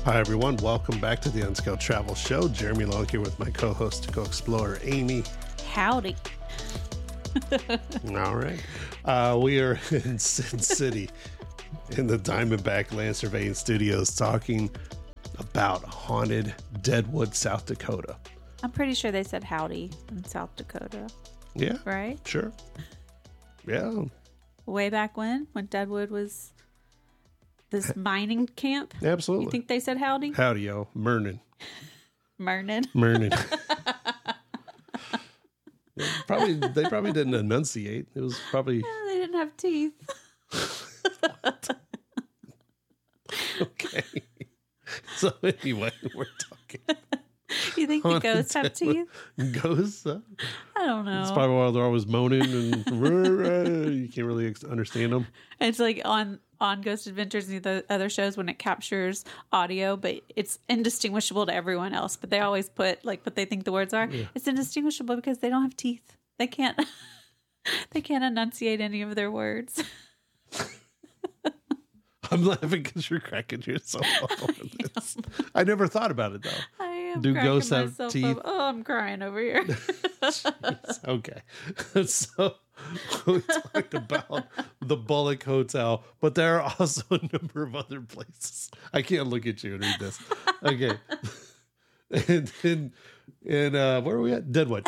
Hi, everyone. Welcome back to the Unscaled Travel Show. Jeremy Long here with my co-host, co-explorer, Amy. Howdy. All right. We are in Sin City in the Diamondback Land Surveying Studios talking about haunted Deadwood, South Dakota. I'm pretty sure they said howdy in South Dakota. Yeah. Right? Sure. Yeah. Way back when Deadwood was this mining camp. Absolutely. You think they said howdy? Howdy, yo. Mernin. Mernin. They probably didn't enunciate. It was probably... Yeah, they didn't have teeth. Okay. So anyway, we're talking... You think the ghosts have teeth? Ghosts? I don't know. It's probably why they're always moaning and you can't really understand them. It's like on Ghost Adventures and the other shows when it captures audio, but it's indistinguishable to everyone else. But they always put like what they think the words are. Yeah. It's indistinguishable because they don't have teeth. They can't enunciate any of their words. I'm laughing because you're cracking yourself up on this. I never thought about it though. I am. Do ghosts have teeth? Oh, I'm crying over here. Jeez, okay. So we talked about the Bullock Hotel, but there are also a number of other places. I can't look at you and read this. Okay. And where are we at? Deadwood.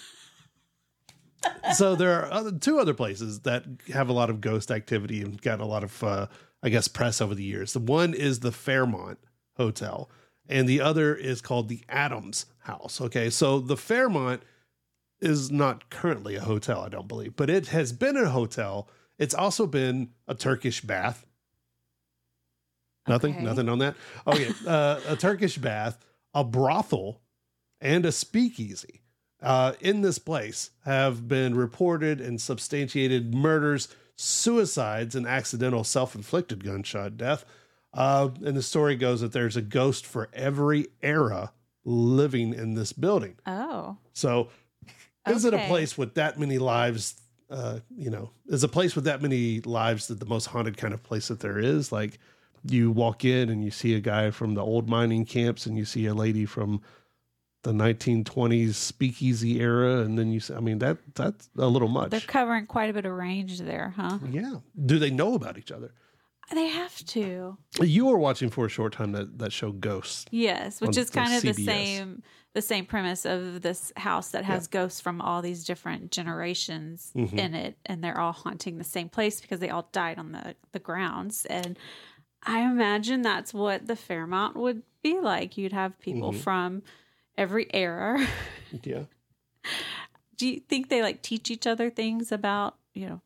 So there are two other places that have a lot of ghost activity and got a lot of, press over the years. The one is the Fairmont Hotel, and the other is called the Adams House. Okay, so the Fairmont is not currently a hotel, I don't believe, but it has been a hotel. It's also been a Turkish bath. Nothing on that. Okay, a Turkish bath, a brothel, and a speakeasy. In this place have been reported and substantiated murders, suicides, and accidental self-inflicted gunshot death. And the story goes that there's a ghost for every era living in this building. Oh. So is it a place with that many lives? Is a place with that many lives that the most haunted kind of place that there is? Like you walk in and you see a guy from the old mining camps and you see a lady from the 1920s speakeasy era, and then that's a little much. They're covering quite a bit of range there, huh? Yeah. Do they know about each other? They have to. You were watching for a short time that show Ghosts. Yes, which is kind of CBS. the same premise of this house that has ghosts from all these different generations in it, and they're all haunting the same place because they all died on the grounds. And I imagine that's what the Fairmont would be like. You'd have people from every era. Yeah. Do you think they like teach each other things about, the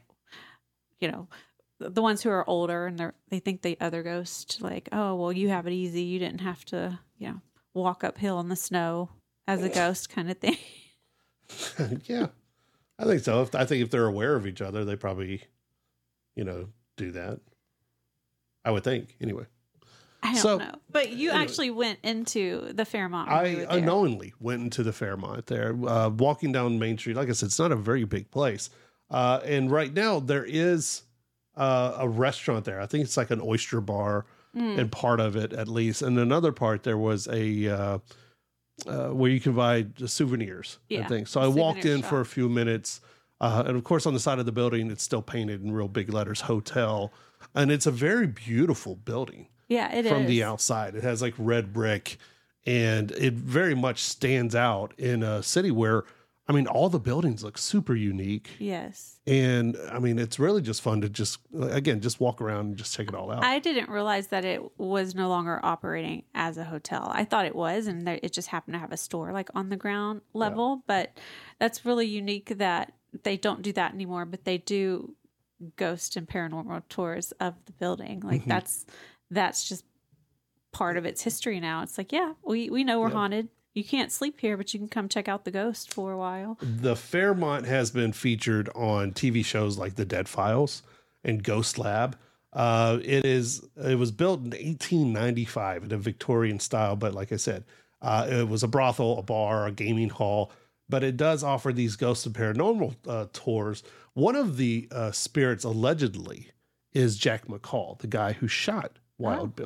ones who are older and they think the other ghost like, oh, well, you have it easy. You didn't have to, walk uphill in the snow as a ghost kind of thing. Yeah, I think so. I think if they're aware of each other, they probably, do that. I would think anyway. I don't know. But you actually went into the Fairmont. I unknowingly went into the Fairmont there, walking down Main Street. Like I said, it's not a very big place. And right now there is a restaurant there. I think it's like an oyster bar and part of it at least. And another part, there was a where you can buy souvenirs and things. So I walked in for a few minutes. And of course, on the side of the building, it's still painted in real big letters, hotel. And it's a very beautiful building. Yeah, it is. From the outside. It has like red brick, and it very much stands out in a city where, all the buildings look super unique. Yes. And it's really just fun to just walk around and just check it all out. I didn't realize that it was no longer operating as a hotel. I thought it was, and it just happened to have a store like on the ground level. Yeah. But that's really unique that they don't do that anymore, but they do ghost and paranormal tours of the building. Like that's just part of its history now. It's like, we know we're haunted. You can't sleep here, but you can come check out the ghost for a while. The Fairmont has been featured on TV shows like The Dead Files and Ghost Lab. It was built in 1895 in a Victorian style, but like I said, it was a brothel, a bar, a gaming hall, but it does offer these ghost and paranormal tours. One of the spirits allegedly is Jack McCall, the guy who shot Wild Bill.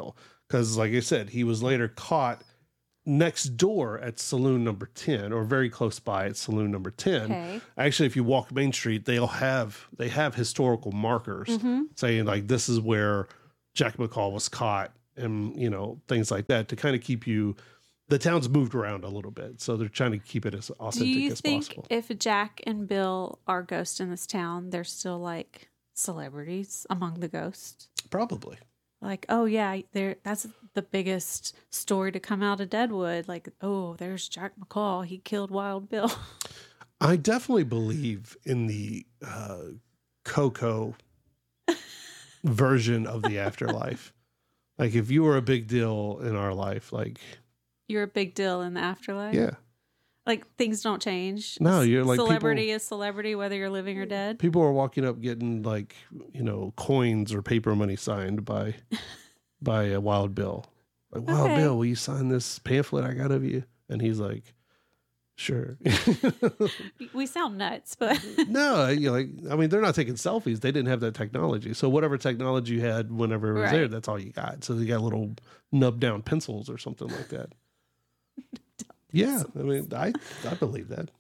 because, like I said, he was later caught next door at saloon number 10, or very close by at saloon number 10. Okay. Actually, if you walk Main Street, they have historical markers saying like this is where Jack McCall was caught, and things like that, to kind of keep you. The town's moved around a little bit, so they're trying to keep it as authentic as possible. Do you think if Jack and Bill are ghosts in this town, they're still like celebrities among the ghosts? Probably. Like, oh yeah, that's the biggest story to come out of Deadwood. Like, oh, there's Jack McCall. He killed Wild Bill. I definitely believe in the Coco version of the afterlife. Like, if you were a big deal in our life, like... You're a big deal in the afterlife? Yeah. Like, things don't change? No, you're like... Celebrity is celebrity, whether you're living or dead? People are walking up getting, like, coins or paper money signed by a Wild Bill. Like, Wild Bill, will you sign this pamphlet I got of you? And he's like, sure. We sound nuts, but... No, they're not taking selfies. They didn't have that technology. So whatever technology you had whenever it was there, that's all you got. So they got little nub down pencils or something like that. Yeah, I mean, I believe that.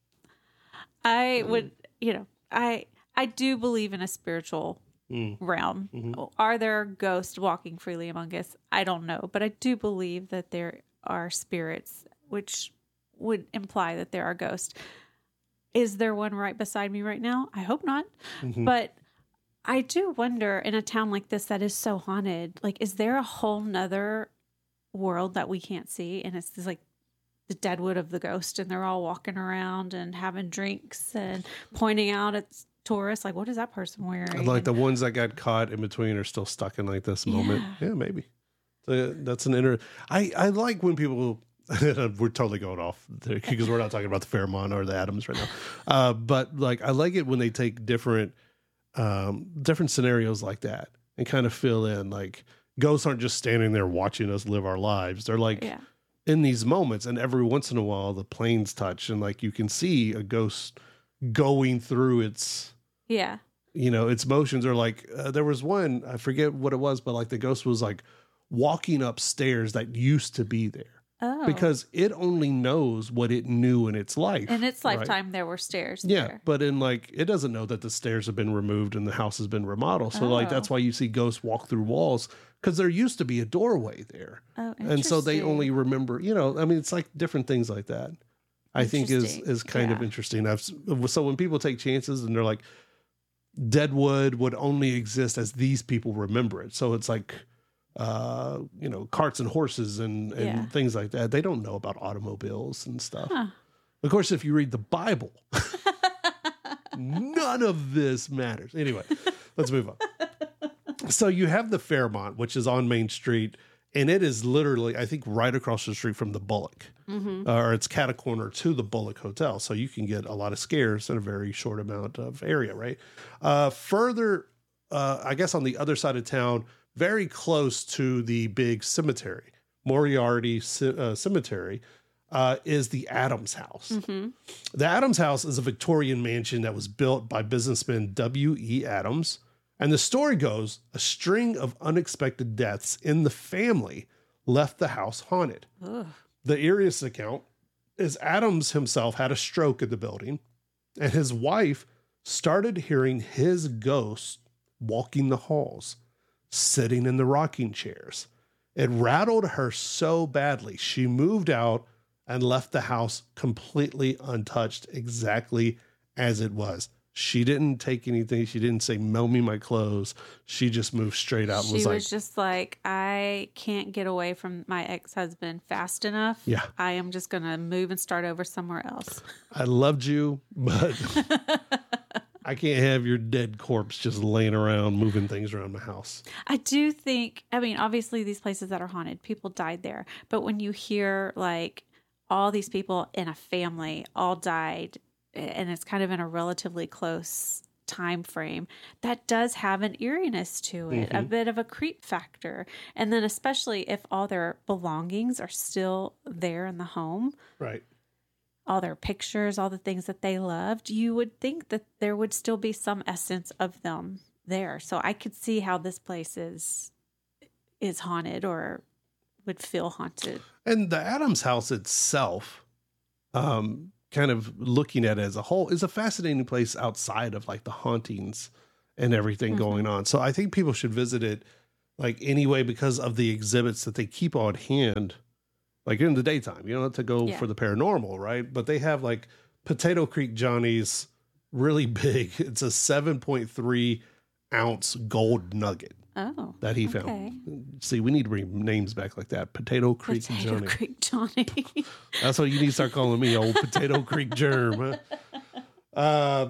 I would, I do believe in a spiritual realm. Mm-hmm. Are there ghosts walking freely among us? I don't know, but I do believe that there are spirits, which would imply that there are ghosts. Is there one right beside me right now? I hope not. Mm-hmm. But I do wonder, in a town like this that is so haunted, like, is there a whole nother world that we can't see? And it's just like the Deadwood of the ghost, and they're all walking around and having drinks and pointing out at tourists, like, what is that person wearing? Like, the ones that got caught in between are still stuck in like this moment. Yeah, maybe. So that's an I like when people... We're totally going off there because we're not talking about the Fairmont or the Adams right now. But like, I like it when they take different scenarios like that and kind of fill in. Like, ghosts aren't just standing there watching us live our lives. They're like in these moments, and every once in a while the planes touch, and like you can see a ghost going through its its motions. Or like there was one, I forget what it was, but like the ghost was like walking up stairs that used to be there. Oh. Because it only knows what it knew in its life. In its lifetime, there were stairs. Yeah, there. but in like, it doesn't know that the stairs have been removed and the house has been remodeled. So like, that's why you see ghosts walk through walls, because there used to be a doorway there. Oh, and so they only remember, it's like different things like that. I think is kind of interesting. So when people take chances and they're like, Deadwood would only exist as these people remember it. So it's like, carts and horses and things like that. They don't know about automobiles and stuff. Huh. Of course, if you read the Bible, none of this matters. Anyway, let's move on. So you have the Fairmont, which is on Main Street, and it is literally, I think, right across the street from the Bullock, or it's cat a corner to the Bullock Hotel. So you can get a lot of scares in a very short amount of area, right? Further, I guess on the other side of town, very close to the big cemetery, Moriarty Cemetery, is the Adams House. Mm-hmm. The Adams House is a Victorian mansion that was built by businessman W.E. Adams. And the story goes, a string of unexpected deaths in the family left the house haunted. Ugh. The eeriest account is Adams himself had a stroke in the building, and his wife started hearing his ghost walking the halls, sitting in the rocking chairs. It rattled her so badly, she moved out and left the house completely untouched, exactly as it was. She didn't take anything. She didn't say, "Mail me my clothes." She just moved straight out. She was just like, I can't get away from my ex-husband fast enough. Yeah. I am just going to move and start over somewhere else. I loved you, but I can't have your dead corpse just laying around, moving things around my house. I do think, obviously these places that are haunted, people died there. But when you hear like all these people in a family all died, and it's kind of in a relatively close time frame, that does have an eeriness to it, a bit of a creep factor. And then especially if all their belongings are still there in the home. Right. All their pictures, all the things that they loved, you would think that there would still be some essence of them there. So I could see how this place is is haunted or would feel haunted. And the Adams house itself, kind of looking at it as a whole, is a fascinating place outside of like the hauntings and everything going on. So I think people should visit it like anyway because of the exhibits that they keep on hand, like in the daytime. You don't have to go for the paranormal, right? But they have like Potato Creek Johnny's really big. It's a 7.3 ounce gold nugget. Oh, that he found. See, we need to bring names back like that. Potato Creek Johnny. Potato Creek Johnny. That's what you need to start calling me, old Potato Creek Germ. I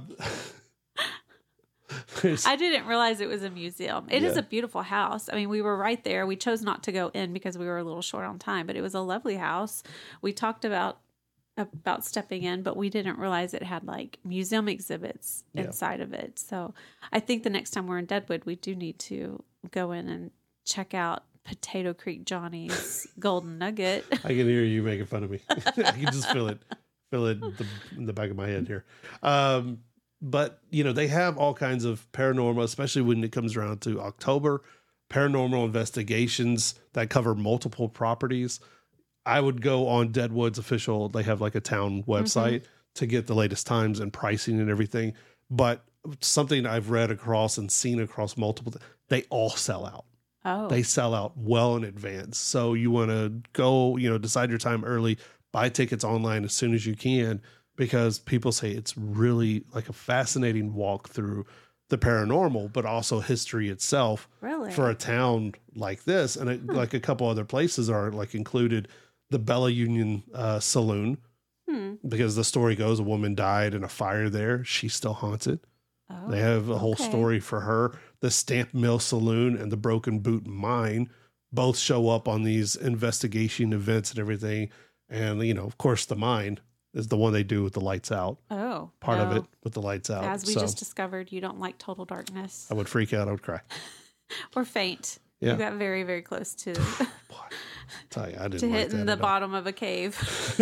didn't realize it was a museum. It is a beautiful house. I mean, we were right there. We chose not to go in because we were a little short on time, but it was a lovely house. We talked about stepping in, but we didn't realize it had like museum exhibits inside of it. So I think the next time we're in Deadwood, we do need to go in and check out Potato Creek Johnny's Golden Nugget. I can hear you making fun of me. I can just feel it in the back of my head here. But they have all kinds of paranormal, especially when it comes around to October, paranormal investigations that cover multiple properties. I would go on Deadwood's official, they have like a town website to get the latest times and pricing and everything. But something I've read across and seen across multiple, they all sell out. Oh. They sell out well in advance. So you want to go, decide your time early, buy tickets online as soon as you can, because people say it's really like a fascinating walk through the paranormal, but also history itself. Really? For a town like this. And like a couple other places are like included the Bella Union Saloon, because the story goes a woman died in a fire there. She's still haunted. Oh, they have a whole story for her. The Stamp Mill Saloon and the Broken Boot Mine both show up on these investigation events and everything. And, of course, the mine is the one they do with the lights out. Oh. Part of it with the lights out. As we just discovered, you don't like total darkness. I would freak out. I would cry. Or faint. Yeah. You got very, very close to... Tell you, I didn't to like hitting the bottom of a cave.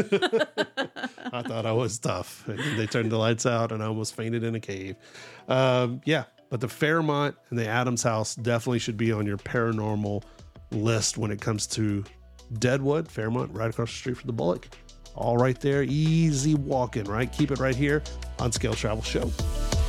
I thought I was tough. They turned the lights out and I almost fainted in a cave. But the Fairmont and the Adams house definitely should be on your paranormal list when it comes to Deadwood. Fairmont, right across the street from the Bullock. All right there. Easy walking, right? Keep it right here on Scale Travel Show.